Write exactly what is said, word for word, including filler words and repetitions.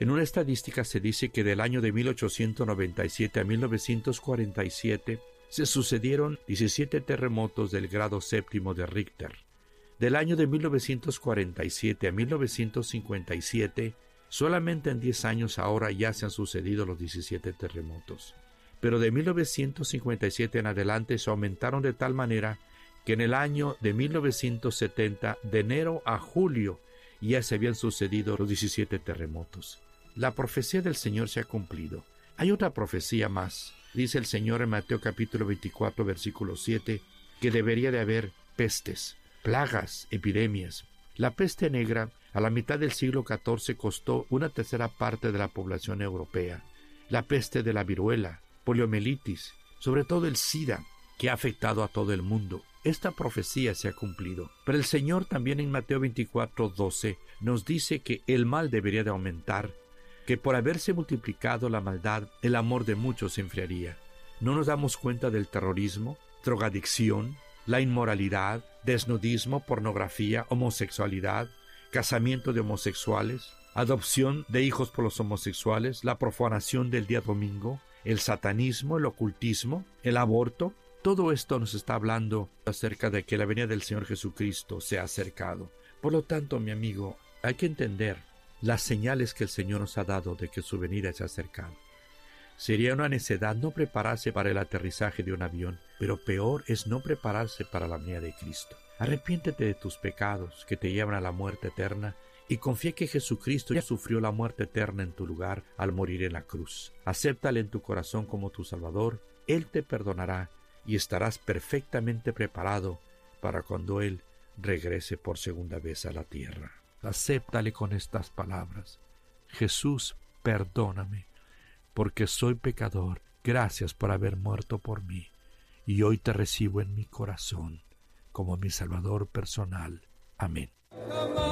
En una estadística se dice que del año de mil ochocientos noventa y siete a mil novecientos cuarenta y siete se sucedieron diecisiete terremotos del grado séptimo de Richter. Del año de mil novecientos cuarenta y siete a mil novecientos cincuenta y siete, solamente en diez años ahora ya se han sucedido los diecisiete terremotos. Pero de mil novecientos cincuenta y siete en adelante se aumentaron de tal manera que en el año de mil novecientos setenta, de enero a julio, ya se habían sucedido los diecisiete terremotos. La profecía del Señor se ha cumplido. Hay otra profecía más. Dice el Señor en Mateo capítulo veinticuatro, versículo siete, que debería de haber pestes, plagas, epidemias. La peste negra a la mitad del siglo catorce costó una tercera parte de la población europea. La peste de la viruela, poliomielitis, sobre todo el SIDA, que ha afectado a todo el mundo. Esta profecía se ha cumplido. Pero el Señor también en Mateo veinticuatro, doce nos dice que el mal debería de aumentar, que por haberse multiplicado la maldad, el amor de muchos se enfriaría. ¿No nos damos cuenta del terrorismo, drogadicción, la inmoralidad, desnudismo, pornografía, homosexualidad, casamiento de homosexuales, adopción de hijos por los homosexuales, la profanación del día domingo, el satanismo, el ocultismo, el aborto? Todo esto nos está hablando acerca de que la venida del Señor Jesucristo se ha acercado. Por lo tanto, mi amigo, hay que entender las señales que el Señor nos ha dado de que su venida se ha acercado. Sería una necedad no prepararse para el aterrizaje de un avión, pero peor es no prepararse para la venida de Cristo. Arrepiéntete de tus pecados que te llevan a la muerte eterna y confía que Jesucristo ya sufrió la muerte eterna en tu lugar al morir en la cruz. Acéptale en tu corazón como tu Salvador. Él te perdonará y estarás perfectamente preparado para cuando Él regrese por segunda vez a la tierra. Acéptale con estas palabras: Jesús, perdóname, porque soy pecador. Gracias por haber muerto por mí, y hoy te recibo en mi corazón como mi Salvador personal. Amén.